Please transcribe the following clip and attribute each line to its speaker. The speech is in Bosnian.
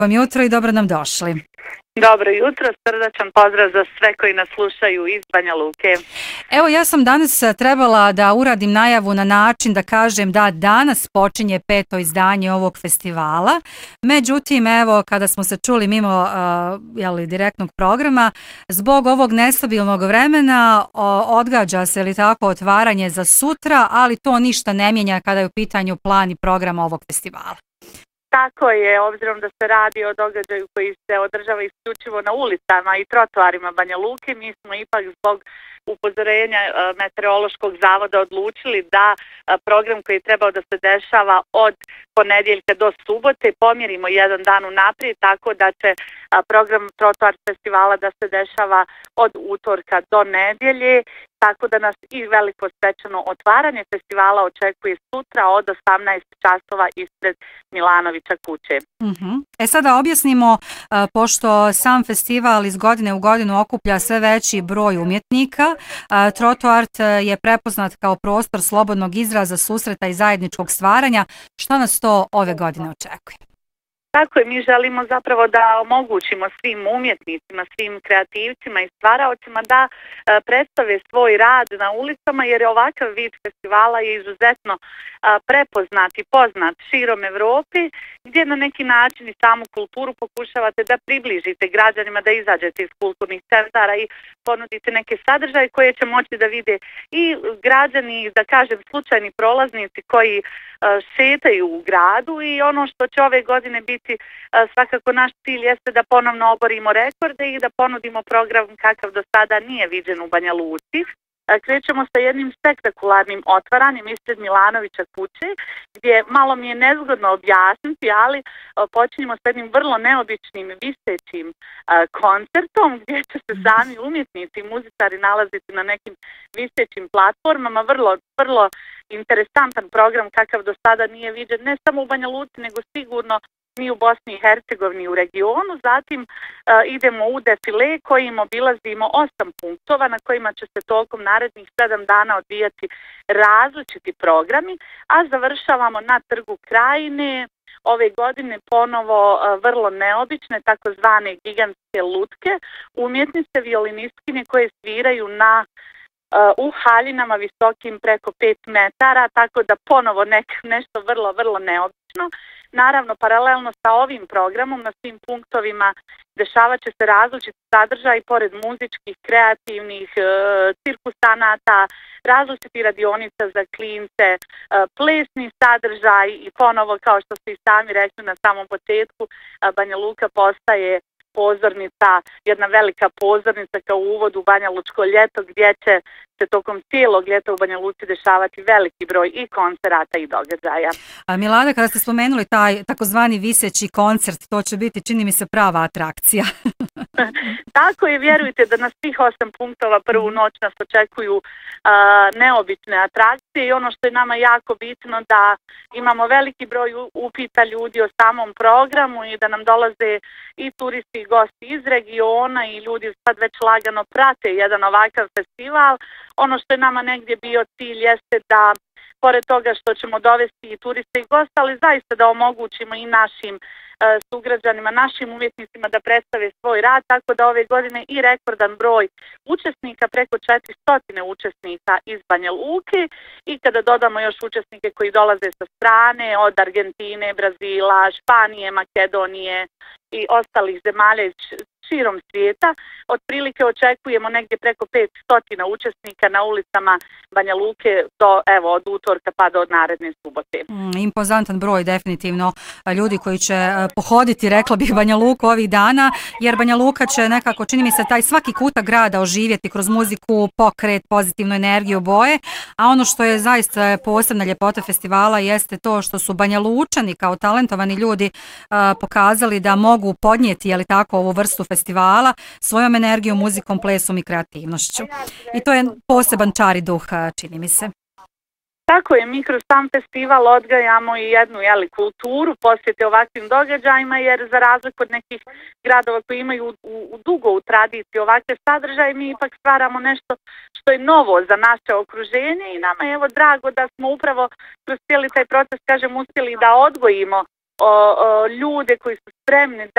Speaker 1: vam jutro i dobro nam došli.
Speaker 2: Dobro jutro, srdačan pozdrav za sve koji nas slušaju iz Banja Luke.
Speaker 1: Evo, ja sam danas trebala da uradim najavu na način da kažem da danas počinje 5. izdanje ovog festivala. Međutim, evo, kada smo se čuli mimo direktnog programa, zbog ovog nestabilnog vremena odgađa se otvaranje za sutra, ali to ništa ne mijenja kada je u pitanju plan i program ovog festivala.
Speaker 2: Tako je, obzirom da se radi o događaju koji se održava isključivo na ulicama i trotoarima Banja Luke, mi smo ipak zbog upozorenja Meteorološkog zavoda odlučili da program koji je trebao da se dešava od ponedjeljka do subote pomjerimo jedan dan unaprijed, tako da će program Trotoar festivala da se dešava od utorka do nedjelje, tako da nas i veliko svečano otvaranje festivala očekuje sutra od 18 časova ispred Milanovića kuće.
Speaker 1: Sada objasnimo, pošto sam festival iz godine u godinu okuplja sve veći broj umjetnika, Trotoart je prepoznat kao prostor slobodnog izraza, susreta i zajedničkog stvaranja. Što nas to ove godine očekuje?
Speaker 2: Tako je, mi želimo zapravo da omogućimo svim umjetnicima, svim kreativcima i stvaraocima da predstave svoj rad na ulicama, jer je ovakav vid festivala je izuzetno prepoznat i poznat širom Evrope, gdje na neki način i samu kulturu pokušavate da približite građanima, da izađete iz kulturnih centara i ponudite neke sadržaje koje će moći da vide i građani, da kažem, slučajni prolaznici koji šetaju u gradu, i ono što će ove godine biti svakako naš cilj jeste da ponovno oborimo rekorde i da ponudimo program kakav do sada nije viđen u Banja Luci. Krećemo sa jednim spektakularnim otvaranjem ispred Milanovića kuće, gdje malo mi je nezgodno objasniti, ali počinjemo sa jednim vrlo neobičnim visećim koncertom, gdje će se sami umjetnici i muzičari nalaziti na nekim visećim platformama. Vrlo interesantan program kakav do sada nije viđen ne samo u Banja Luci, nego sigurno ni u Bosni i Hercegovini u regionu. Zatim idemo u defile kojim obilazimo 8 punktova na kojima će se tokom narednih 7 dana odvijati različiti programi, a završavamo na Trgu Krajine. Ove godine ponovo vrlo neobične takozvane gigantske lutke, umjetnice violinistkinje koje sviraju u haljinama visokim preko 5 metara, tako da ponovo nešto vrlo neobično. Naravno, paralelno sa ovim programom na svim punktovima dešavat će se različiti sadržaj, pored muzičkih, kreativnih, cirkusanata, različiti radionica za klince, plesni sadržaj i ponovo, kao što ste i sami rekli na samom početku, Banja Luka postaje pozornica, jedna velika pozornica kao uvod u Banja Lučko ljeto, gdje će se tokom cijelog ljeta u Banja Luci dešavati veliki broj i koncerata i događaja.
Speaker 1: Milada, kada ste spomenuli taj takozvani viseći koncert, to će biti, čini mi se, prava atrakcija.
Speaker 2: Tako je, vjerujte da na svih 8 punktova prvu noć nas očekuju neobične atrakcije, i ono što je nama jako bitno da imamo veliki broj upita ljudi o samom programu i da nam dolaze i turisti i gosti iz regiona i ljudi sad već lagano prate jedan ovakav festival. Ono što je nama negdje bio cilj jeste da, pored toga što ćemo dovesti i turiste i goste, ali zaista da omogućimo i našim sugrađanima, našim umjetnicima da predstave svoj rad, tako da ove godine i rekordan broj učesnika, preko 400 učesnika iz Banja Luke, i kada dodamo još učesnike koji dolaze sa strane, od Argentine, Brazila, Španije, Makedonije i ostalih zemalja širom svijeta, otprilike očekujemo negdje preko 500 učesnika na ulicama Banja Luke od utorka pa do naredne subote.
Speaker 1: Impozantan broj, definitivno, ljudi koji će pohoditi, rekla bih, Banja Luku ovih dana, jer Banja Luka će nekako, čini mi se, taj svaki kutak grada oživjeti kroz muziku, pokret, pozitivnu energiju, boje, a ono što je zaista posebna ljepota festivala jeste to što su Banja Lučani kao talentovani ljudi pokazali da mogu podnijeti, ovu vrstu festivala svojom energijom, muzikom, plesom i kreativnošću. I to je poseban čar i duh, čini mi se.
Speaker 2: Tako je, mi kroz sam festival odgajamo i jednu kulturu posjete ovakvim događajima, jer za razliku od nekih gradova koji imaju dugo u tradiciji ovakve sadržaje, mi ipak stvaramo nešto što je novo za naše okruženje, i nama je drago da smo upravo kroz cijeli taj proces, uspjeli da odgojimo ljude koji su spremni